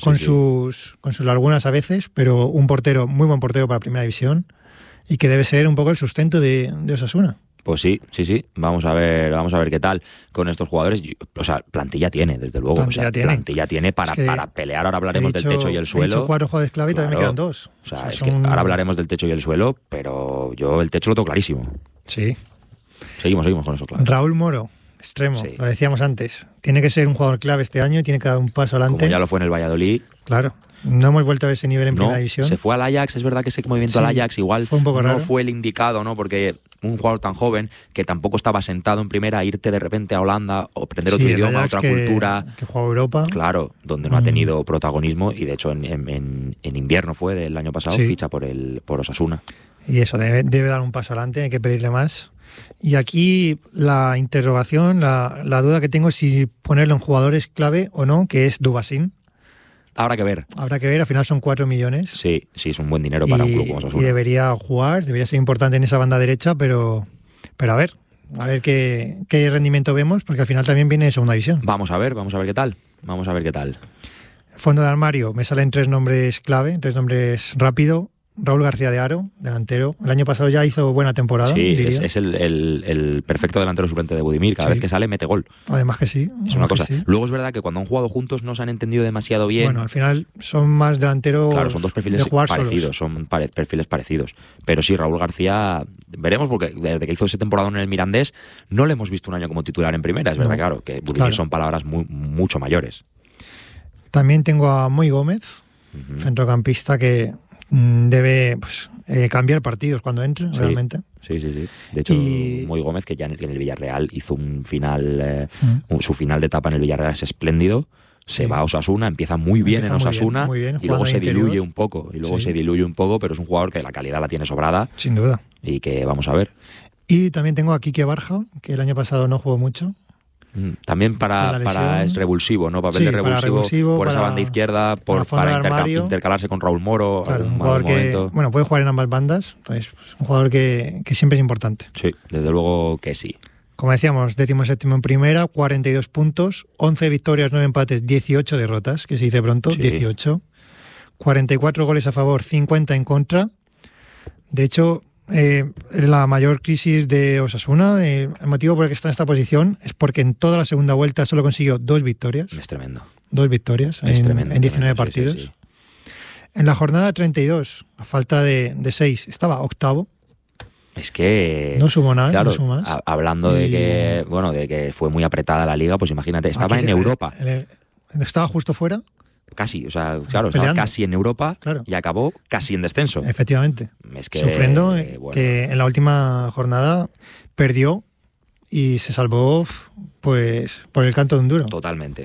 con, sí. Sus, con sus lagunas a veces, pero un portero, muy buen portero para Primera División y que debe ser un poco el sustento de, de Osasuna. Pues sí, sí, sí. Vamos a ver, vamos a ver qué tal con estos jugadores. O sea, plantilla tiene, desde luego. Plantilla o sea, tiene. Plantilla tiene para, es para pelear. Ahora hablaremos dicho, del techo y el suelo. He dicho cuatro jugadores clave y claro. todavía me quedan dos. O sea, o sea es son... que ahora hablaremos del techo y el suelo, pero yo el techo lo tengo clarísimo. Sí. Seguimos, seguimos con eso, claro. Raúl Moro, extremo, Sí. lo decíamos antes. Tiene que ser un jugador clave este año y tiene que dar un paso adelante. Como ya lo fue en el Valladolid. Claro. No hemos vuelto a ver ese nivel en No, Primera División. se fue al Ajax, es verdad que ese movimiento Sí, al Ajax igual fue un poco no raro. fue el indicado, ¿no? Porque un jugador tan joven que tampoco estaba sentado en primera, irte de repente a Holanda o aprender Sí, otro el idioma, Ajax otra que, cultura, que juega Europa. claro, donde no ha Mm. tenido protagonismo y de hecho en, en- en- en invierno fue del año pasado, Sí. ficha por el por Osasuna. Y eso, debe, debe dar un paso adelante, hay que pedirle más. Y aquí la interrogación, la, la duda que tengo es si ponerlo en jugadores clave o no, que es Dubasín. Habrá que ver. Habrá que ver, al final son cuatro millones. Sí, sí, es un buen dinero para y, un club como y Osasuna. debería jugar, debería ser importante en esa banda derecha, pero, pero a ver, a ver qué, qué rendimiento vemos, porque al final también viene de segunda división. Vamos a ver, vamos a ver qué tal. Vamos a ver qué tal. Fondo de armario, me salen tres nombres clave, tres nombres rápido. Raúl García de Haro, delantero. El año pasado ya hizo buena temporada. Sí, diría. es, es el, el- el perfecto delantero suplente de Budimir. Cada Sí. vez que sale, mete gol. Además que sí. Es una además cosa. que sí. Luego es verdad que cuando han jugado juntos no se han entendido demasiado bien. Bueno, al final son más delanteros. Claro, son dos perfiles de jugar parecidos, solos. son pare- perfiles parecidos. Pero sí, Raúl García, veremos, porque desde que hizo ese temporada en el Mirandés, no le hemos visto un año como titular en primera. Es verdad, No, claro, que Budimir claro. son palabras muy, mucho mayores. También tengo a Moy Gómez, Ujú. centrocampista que mm, debe pues, eh, cambiar partidos cuando entre, Sí. realmente. Sí, sí, sí. De hecho, Y- Moy Gómez, que ya en el, en el Villarreal hizo un final, eh, Mm. un- su final de etapa en el Villarreal es espléndido. Se Sí. va a Osasuna, empieza muy bien Empieza en muy Osasuna bien, muy bien, y luego jugando se de interior. diluye un poco. Y luego Sí. se diluye un poco, pero es un jugador que la calidad la tiene sobrada Sin duda. y que vamos a ver. Y también tengo a Quique Barja, que el año pasado no jugó mucho. Mm, También Con para, la para lesión. es revulsivo, ¿no? Papel Sí, de para revulsivo, revulsivo, por esa para- banda izquierda, por, para fondo para de interca- armario. intercalarse con Raúl Moro Claro, algún, un jugador algún que momento. bueno, puede jugar en ambas bandas. Entonces, pues, un jugador que, que siempre es importante. Sí, desde luego que sí. Como decíamos, décimo séptimo en primera, cuarenta y dos puntos, once victorias, nueve empates, dieciocho derrotas, que se dice pronto, Sí. dieciocho. cuarenta y cuatro goles a favor, cincuenta en contra. De hecho, eh, la mayor crisis de Osasuna, eh, el motivo por el que está en esta posición es porque en toda la segunda vuelta solo consiguió dos victorias. Es tremendo. Dos victorias Es en, tremendo. en diecinueve tremendo, sí, partidos. sí, sí. En la jornada treinta y dos, a falta de, de seis, estaba octavo. Es que No sumó nada, claro, no sumó más. a- hablando de Y- que bueno, de que fue muy apretada la liga, pues imagínate, estaba Aquí, en eh, Europa, eh, estaba justo fuera, casi, o sea, claro, estaba Peleando. casi en Europa Claro. y acabó casi en descenso. efectivamente. Es que Sufriendo, eh, eh, bueno, que en la última jornada perdió y se salvó pues por el canto de un duro. totalmente.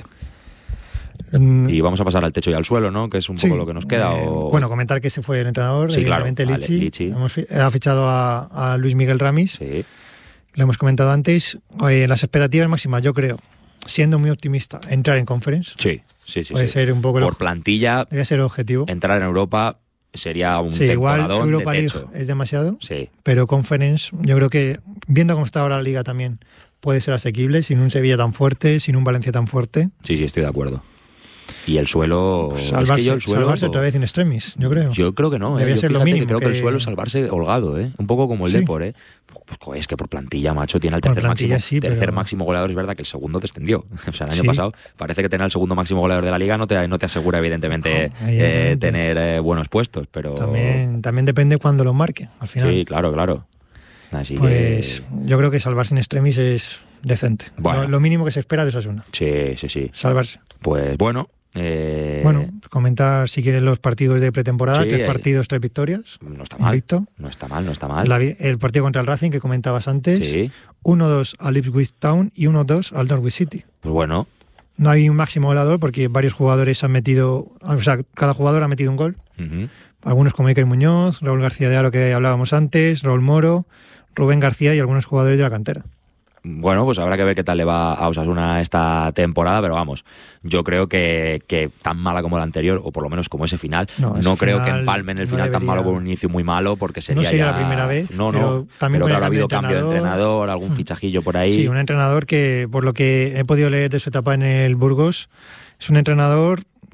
Mm, Y vamos a pasar al techo y al suelo, ¿no? Que es un sí, poco lo que nos queda. eh, o- Bueno, comentar que se fue el entrenador, Sí, claro, evidentemente vale, Lichi. Lichi. Hemos fi- ha fichado a, a Luis Miguel Ramis, Sí, lo hemos comentado antes. Eh, las expectativas máximas, yo creo, siendo muy optimista, entrar en conference. sí, sí, sí. Puede sí. ser un poco lo- Por plantilla, debe ser el objetivo. entrar en Europa sería un Sí, igual temporadón Europa de League techo. es demasiado, Sí, pero Conference, yo creo que viendo cómo está ahora la liga también, puede ser asequible, sin un Sevilla tan fuerte, sin un Valencia tan fuerte. sí, sí, estoy de acuerdo. Y el suelo... Pues es salvarse, que yo el suelo... salvarse otra vez in extremis, yo creo. Yo creo que no, ¿eh? Debería Yo ser lo fíjate que mínimo creo que... el que- suelo es salvarse holgado, ¿eh? Un poco como el Sí. Depor, ¿eh? Pues, pues, es que por plantilla, macho, tiene el Por tercer plantilla máximo, sí, tercer pero- máximo goleador. Es verdad que el segundo descendió. O sea, el año Sí. pasado parece que tener el segundo máximo goleador de la liga no te, no te asegura, evidentemente, No, evidentemente. eh, tener eh, buenos puestos, pero... También, también depende cuándo lo marque, al final. Sí, claro, claro. Así Pues que... yo creo que salvarse in extremis es decente. Bueno. Lo, lo mínimo que se espera de Osasuna, Sí, sí, sí. salvarse. Pues bueno... eh, Bueno, comentar si quieren los partidos de pretemporada, Sí, tres eh, partidos, tres victorias. no está mal. Invicto. No está mal, no está mal. La vi- el partido contra el Racing que comentabas antes, Sí, uno dos al Ipswich Town y uno dos al Norwich City. pues bueno. No hay un máximo goleador porque varios jugadores han metido, o sea, cada jugador ha metido un gol. Ujú. Algunos como Iker Muñoz, Raúl García de Haro que hablábamos antes, Raúl Moro, Rubén García y algunos jugadores de la cantera. Bueno, pues habrá que ver qué tal le va a Osasuna esta temporada, pero vamos, yo creo que, que tan mala como la anterior, o por lo menos como ese final, No, no, ese creo que final empalmen el no final tan debería- malo con un inicio muy malo, porque sería, No sería ya- la primera vez, No, no, pero también pero con el claro, ha habido cambio de cambio de entrenador, algún Mm. fichajillo por ahí. Sí, un entrenador que, por lo que he podido leer de su etapa en el Burgos, es un entrenador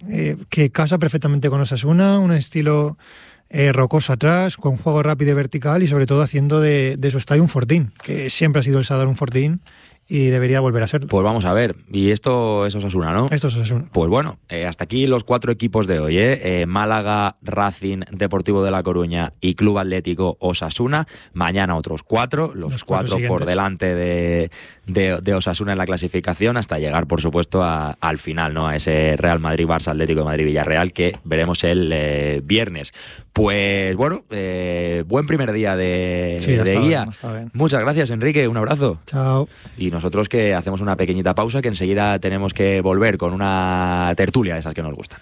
eh, que casa perfectamente con Osasuna, un estilo eh, rocoso atrás, con juego rápido y vertical y sobre todo haciendo de, de su estadio un fortín, que siempre ha sido el Sadar un fortín y debería volver a serlo. Pues vamos a ver, y esto es Osasuna, ¿no? Esto es Osasuna. Pues bueno, eh, hasta aquí los cuatro equipos de hoy, ¿eh? Eh, Málaga, Racing, Deportivo de La Coruña y Club Atlético Osasuna. Mañana otros cuatro, los, los cuatro, cuatro por delante de, de, de Osasuna en la clasificación, hasta llegar, por supuesto, a, al final, ¿no? A ese Real Madrid, Barça, Atlético de Madrid, Villarreal, que veremos el eh, viernes. Pues bueno, eh, buen primer día de, sí, de guía. Bien, bien. Muchas gracias, Enrique, un abrazo. Chao. Y nosotros que hacemos una pequeñita pausa, que enseguida tenemos que volver con una tertulia de esas que nos gustan.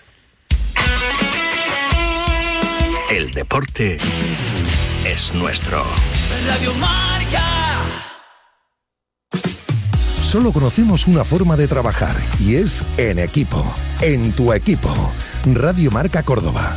El deporte es nuestro. Radio Marca. Solo conocemos una forma de trabajar y es en equipo. En tu equipo. Radio Marca Córdoba.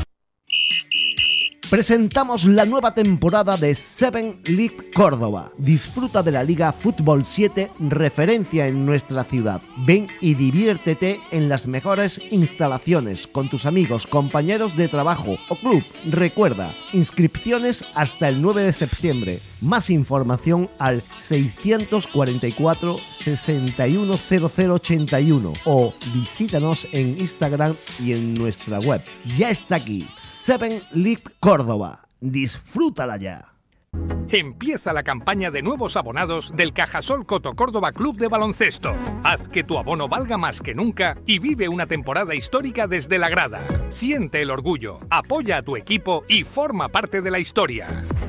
Presentamos la nueva temporada de Seven League Córdoba. Disfruta de la Liga Fútbol siete, referencia en nuestra ciudad. Ven y diviértete en las mejores instalaciones con tus amigos, compañeros de trabajo o club. Recuerda, inscripciones hasta el nueve de septiembre. Más información al seiscientos cuarenta y cuatro, sesenta y uno, cero cero ochenta y uno o visítanos en Instagram y en nuestra web. Ya está aquí. Seven League Córdoba. Disfrútala ya. Empieza la campaña de nuevos abonados del Cajasol Coto Córdoba Club de Baloncesto. Haz que tu abono valga más que nunca y vive una temporada histórica desde la grada. Siente el orgullo, apoya a tu equipo y forma parte de la historia.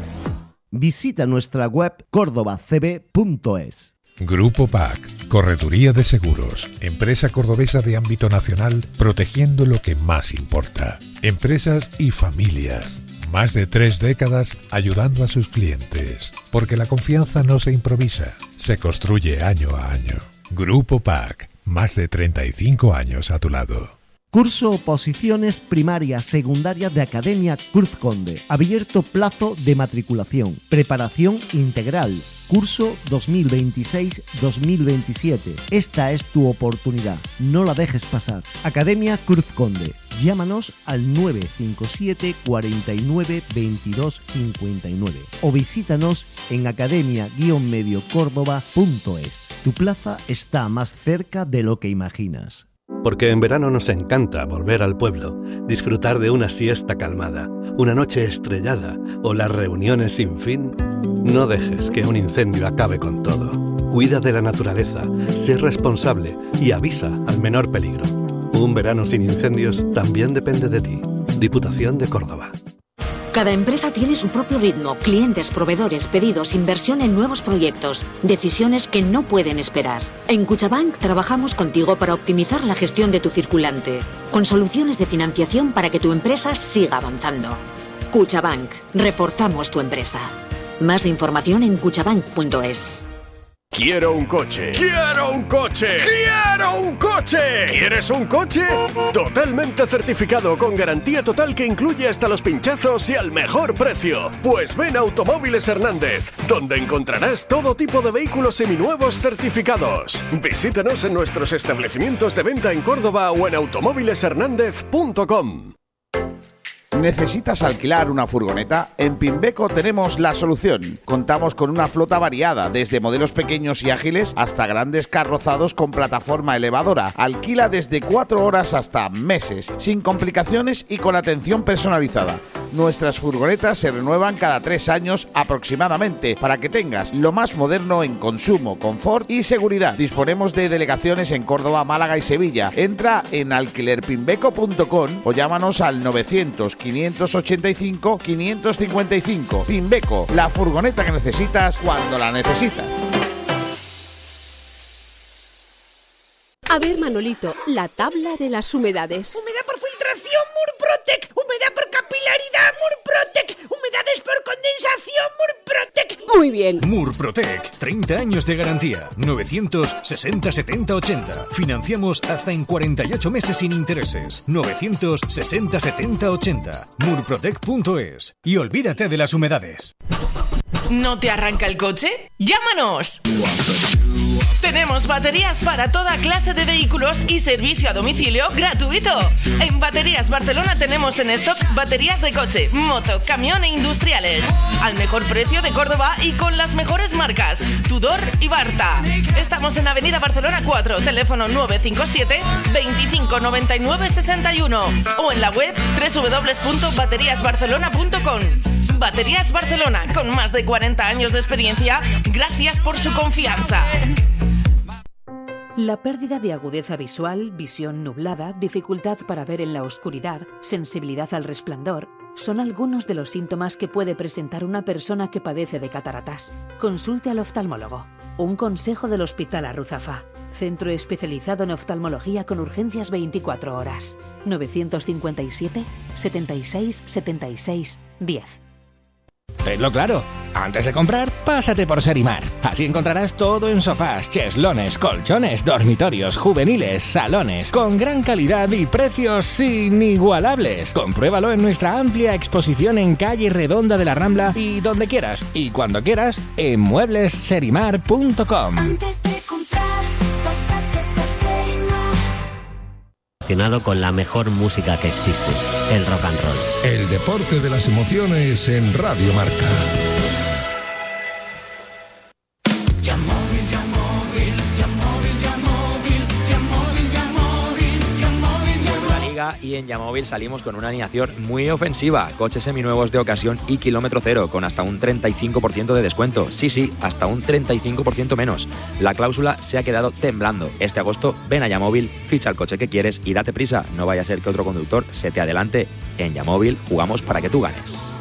Visita nuestra web córdoba c b punto es. Grupo P A C, Correduría de Seguros, empresa cordobesa de ámbito nacional, protegiendo lo que más importa. Empresas y familias. Más de tres décadas ayudando a sus clientes. Porque la confianza no se improvisa, se construye año a año. Grupo P A C, más de treinta y cinco años a tu lado. Curso Oposiciones Primaria Secundaria de Academia Cruz Conde. Abierto plazo de matriculación. Preparación integral. Curso dos mil veintiséis dos mil veintisiete. Esta es tu oportunidad. No la dejes pasar. Academia Cruz Conde. Llámanos al nueve cinco siete, cuarenta y nueve, veintidós cincuenta y nueve o visítanos en academia guion medio córdoba punto es. Tu plaza está más cerca de lo que imaginas. Porque en verano nos encanta volver al pueblo, disfrutar de una siesta calmada, una noche estrellada o las reuniones sin fin. No dejes que un incendio acabe con todo. Cuida de la naturaleza, sé responsable y avisa al menor peligro. Un verano sin incendios también depende de ti. Diputación de Córdoba. Cada empresa tiene su propio ritmo, clientes, proveedores, pedidos, inversión en nuevos proyectos, decisiones que no pueden esperar. En Cuchabank trabajamos contigo para optimizar la gestión de tu circulante, con soluciones de financiación para que tu empresa siga avanzando. Cuchabank, reforzamos tu empresa. Más información en cuchabank punto es. Quiero un coche. ¡Quiero un coche! ¡Quiero un coche! ¿Quieres un coche? Totalmente certificado, con garantía total que incluye hasta los pinchazos y al mejor precio. Pues ven a Automóviles Hernández, donde encontrarás todo tipo de vehículos seminuevos certificados. Visítanos en nuestros establecimientos de venta en Córdoba o en automóviles hernández punto com. ¿Necesitas alquilar una furgoneta? En Pimbeco tenemos la solución. Contamos con una flota variada, desde modelos pequeños y ágiles hasta grandes carrozados con plataforma elevadora. Alquila desde cuatro horas hasta meses, sin complicaciones y con atención personalizada. Nuestras furgonetas se renuevan cada tres años aproximadamente, para que tengas lo más moderno en consumo, confort y seguridad. Disponemos de delegaciones en Córdoba, Málaga y Sevilla. Entra en alquiler pimbeco punto com o llámanos al novecientos, quinientos ochenta y cinco, quinientos cincuenta y cinco. Pimbeco, la furgoneta que necesitas cuando la necesitas. A ver, Manolito, la tabla de las humedades. Humedad por filtración, Murprotec. Humedad por capilaridad, Murprotec. Humedades por condensación, Murprotec. Muy bien. Murprotec, treinta años de garantía. novecientos sesenta setenta ochenta. Financiamos hasta en cuarenta y ocho meses sin intereses. novecientos sesenta setenta ochenta. murprotec punto es. Y olvídate de las humedades. ¿No te arranca el coche? ¡Llámanos! Tenemos baterías para toda clase de vehículos y servicio a domicilio gratuito. En Baterías Barcelona tenemos en stock baterías de coche, moto, camión e industriales. Al mejor precio de Córdoba y con las mejores marcas, Tudor y Barta. Estamos en Avenida Barcelona cuatro, teléfono nueve cinco siete, veinticinco noventa y nueve sesenta y uno o en la web doble u doble u doble u punto baterías barcelona punto com. Baterías Barcelona, con más de cuarenta años de experiencia, gracias por su confianza. La pérdida de agudeza visual, visión nublada, dificultad para ver en la oscuridad, sensibilidad al resplandor, son algunos de los síntomas que puede presentar una persona que padece de cataratas. Consulte al oftalmólogo. Un consejo del Hospital Arruzafa. Centro especializado en oftalmología con urgencias veinticuatro horas. novecientos cincuenta y siete, setenta y seis, setenta y seis, diez. Tenlo claro, antes de comprar, pásate por Serimar. Así encontrarás todo en sofás, cheslones, colchones, dormitorios, juveniles, salones, con gran calidad y precios inigualables. Compruébalo en nuestra amplia exposición en calle Redonda de la Rambla y donde quieras y cuando quieras en muebles serimar punto com. Antes de comprar, pásate por Serimar. Relacionado con la mejor música que existe, el rock and roll. El deporte de las emociones en Radio Marca. Y en Yamóvil salimos con una alineación muy ofensiva, coches seminuevos de ocasión y kilómetro cero, con hasta un treinta y cinco por ciento de descuento. Sí, sí, hasta un treinta y cinco por ciento menos. La cláusula se ha quedado temblando. Este agosto ven a Yamóvil, ficha el coche que quieres y date prisa. No vaya a ser que otro conductor se te adelante. En Yamóvil jugamos para que tú ganes.